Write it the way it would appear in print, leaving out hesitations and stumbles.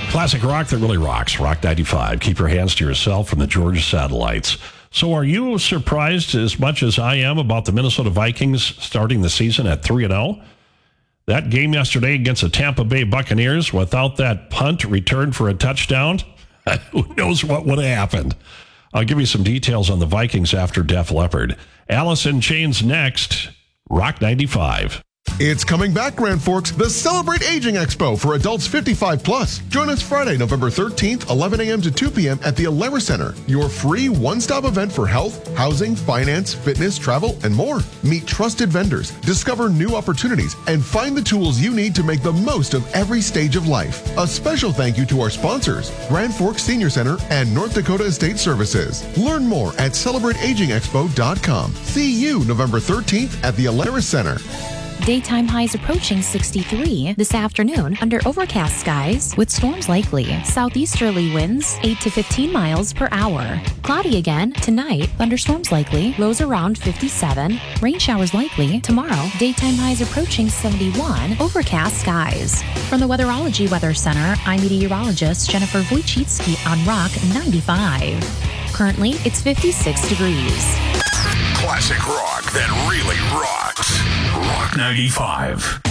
Classic rock that really rocks. Rock 95. Keep your hands to yourself from the Georgia Satellites. So are you surprised as much as I am about the Minnesota Vikings starting the season at 3-0? That game yesterday against the Tampa Bay Buccaneers, without that punt return for a touchdown, who knows what would have happened? I'll give you some details on the Vikings after Def Leppard. Alice in Chains next. Rock 95. It's coming back, Grand Forks, the Celebrate Aging Expo for adults 55 plus. Join us Friday, November 13th, 11 a.m. to 2 p.m. at the Alara Center, your free one-stop event for health, housing, finance, fitness, travel, and more. Meet trusted vendors, discover new opportunities, and find the tools you need to make the most of every stage of life. A special thank you to our sponsors, Grand Forks Senior Center and North Dakota Estate Services. Learn more at CelebrateAgingExpo.com. See you November 13th at the Alara Center. Daytime highs approaching 63 this afternoon under overcast skies with storms likely. Southeasterly winds 8 to 15 miles per hour. Cloudy again tonight. Thunderstorms likely. Lows around 57. Rain showers likely tomorrow. Daytime highs approaching 71. Overcast skies. From the Weatherology Weather Center, I'm meteorologist Jennifer Wojcicki on Rock 95. Currently, it's 56 degrees. Classic rock that really rocks. Rock 95.